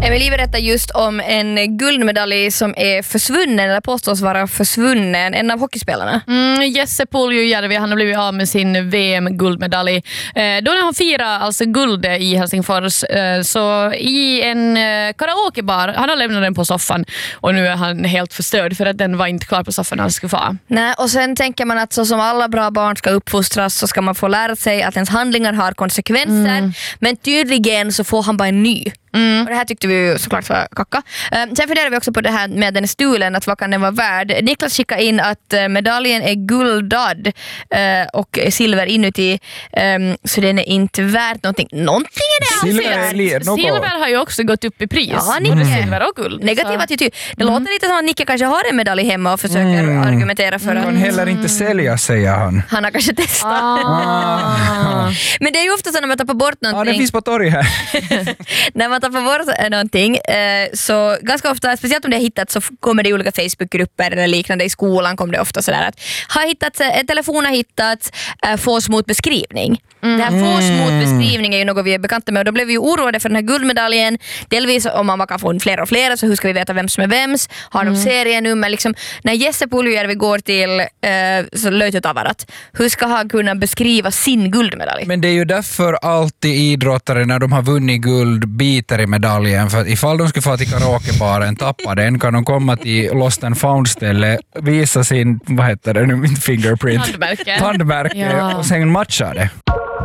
Emily berättar just om en guldmedalj som är försvunnen eller påstås vara försvunnen. En av hockeyspelarna. Jesse Puljujärvi, han har blivit av med sin VM-guldmedalj. Då när han firade alltså guld i Helsingfors så i en karaokebar, han har lämnat den på soffan och nu är han helt förstörd för att den var inte klar på soffan när han skulle få. Nej, och sen tänker man att så som alla bra barn ska uppfostras så ska man få lära sig att ens handlingar har konsekvenser. Men tydligen så får han bara en ny. Och det här tyckte vi ju såklart var kacka. Sen funderar vi också på det här med den stulen, att vad kan den vara värd. Niklas skickade in att medaljen är guldad och silver inuti, så den är inte värt någonting. Någonting är det Silver har ju också gått upp i pris. Ja, både silver och guld. Negativ attityd. Det låter lite som att Nicke kanske har en medalj hemma och försöker argumentera för att... Han heller inte sälja, säger han. Han har kanske testat. Men det är ju ofta så när man tappar bort någonting. Ja, det finns på torg här. När man tappar bort någonting så ganska ofta, speciellt om det har hittats, så kommer det i olika Facebookgrupper eller liknande. I skolan kommer det ofta sådär att en telefon har hittats, fås mot beskrivning. Det här fås mot beskrivning är ju något vi är bekanta med, och då blev vi ju oroade för den här guldmedaljen. Delvis om man kan få flera och flera, så hur ska vi veta vem som är vems? Har de serienummer? Liksom, när Jesse Puljujärvi går till så Löytötavarat, hur ska han kunna beskriva sin guldmedalj? Men det är ju därför alltid idrottare när de har vunnit guld biter i medaljen, för att ifall de skulle få till karaokebaren, tappa den, kan de komma till Lost and Found-ställe, visa sin, vad heter det nu, fingerprint, tandmärke och sen matcha det.